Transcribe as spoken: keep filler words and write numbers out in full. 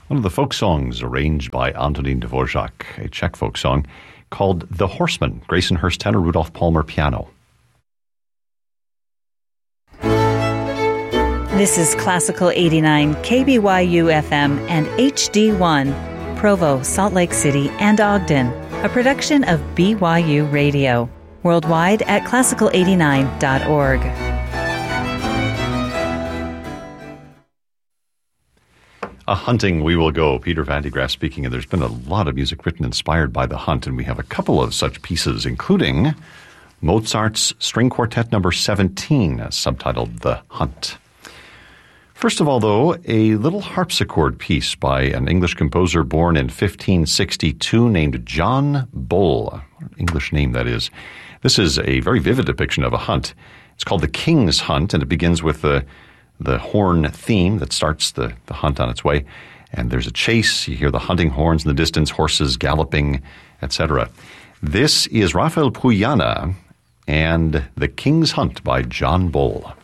One of the folk songs arranged by Antonin Dvorak, a Czech folk song called The Horseman. Grayson Hurst tenor, Rudolph Palmer piano. This is Classical eighty-nine, K B Y U F M and H D one, Provo, Salt Lake City, and Ogden, a production of B Y U Radio. Worldwide at classical eighty-nine dot org. A hunting we will go. Peter Van de Graaff speaking, and there's been a lot of music written inspired by the hunt, and we have a couple of such pieces, including Mozart's String Quartet number seventeen, subtitled The Hunt. First of all, though, a little harpsichord piece by an English composer born in fifteen sixty-two named John Bull. What an English name that is. This is a very vivid depiction of a hunt. It's called The King's Hunt, and it begins with the the horn theme that starts the, the hunt on its way. And there's a chase. You hear the hunting horns in the distance, horses galloping, et cetera. This is Rafael Puyana and The King's Hunt by John Bull.